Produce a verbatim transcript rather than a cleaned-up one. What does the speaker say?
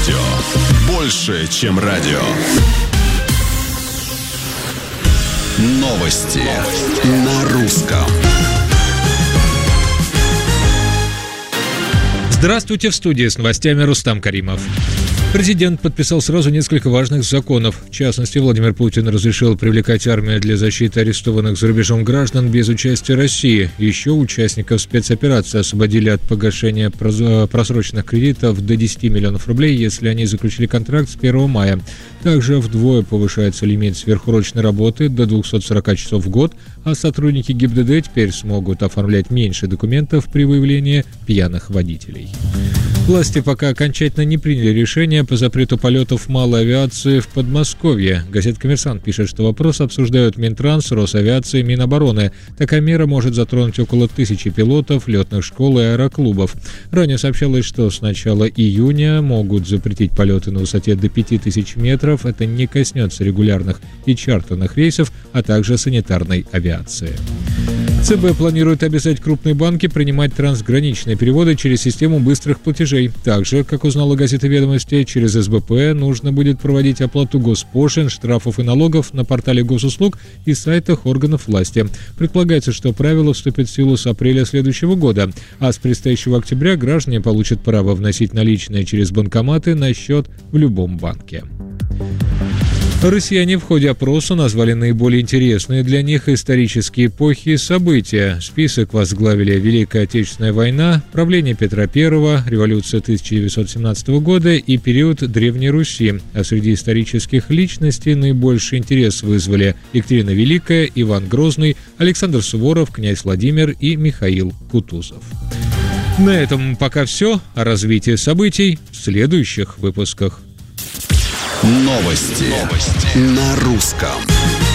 Больше, чем радио. Новости, Новости. На русском. Здравствуйте, в студии с новостями Рустам Каримов. Президент подписал сразу несколько важных законов. В частности, Владимир Путин разрешил привлекать армию для защиты арестованных за рубежом граждан без участия России. Еще участников спецоперации освободили от погашения просроченных кредитов до десяти миллионов рублей, если они заключили контракт с первого мая. Также вдвое повышается лимит сверхурочной работы до двухсот сорока часов в год, а сотрудники ГИБДД теперь смогут оформлять меньше документов при выявлении пьяных водителей. Власти пока окончательно не приняли решение по запрету полетов малой авиации в Подмосковье. Газета «Коммерсант» пишет, что вопрос обсуждают Минтранс, Росавиация и Минобороны. Такая мера может затронуть около тысячи пилотов, летных школ и аэроклубов. Ранее сообщалось, что с начала июня могут запретить полеты на высоте до пяти тысяч метров. Это не коснется регулярных и чартерных рейсов, а также санитарной авиации. ЦБ планирует обязать крупные банки принимать трансграничные переводы через систему быстрых платежей. Также, как узнала газета «Ведомости», через СБП нужно будет проводить оплату госпошлин, штрафов и налогов на портале госуслуг и сайтах органов власти. Предполагается, что правило вступит в силу с апреля следующего года, а с предстоящего октября граждане получат право вносить наличные через банкоматы на счет в любом банке. Россияне в ходе опроса назвали наиболее интересные для них исторические эпохи и события. Список возглавили Великая Отечественная война, правление Петра Первого, революция тысяча девятьсот семнадцатого года и период Древней Руси. А среди исторических личностей наибольший интерес вызвали Екатерина Великая, Иван Грозный, Александр Суворов, князь Владимир и Михаил Кутузов. На этом пока все. О развитии событий в следующих выпусках. Новости, Новости. На русском.